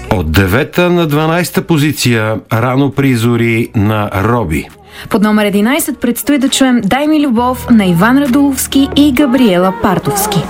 От 9-та на 12-та позиция Рано при зори на Роби. Под номер 11 предстои да чуем Дай ми любов на Иван Радуловски и Габриела Партовски.